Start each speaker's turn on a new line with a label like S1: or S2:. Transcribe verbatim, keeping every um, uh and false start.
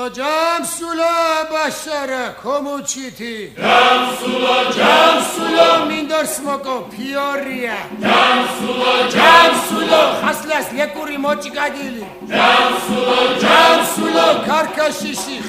S1: ჯამსულა ბაშარა კომუჩიტი
S2: ჯამსულა ჯამსულა
S1: მინდორს მოკო ფიორია
S2: ჯამსულა
S1: ჯამსულა ხასლას ლეკური მოჭიკადილი
S2: ჯამსულა
S1: ჯამსულა ქარქაშიში